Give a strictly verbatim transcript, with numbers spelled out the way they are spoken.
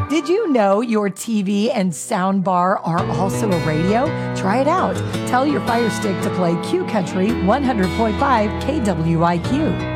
Did you know your T V and sound bar are also a radio? Try it out. Tell your Fire Stick to play Q Country one hundred point five K W I Q.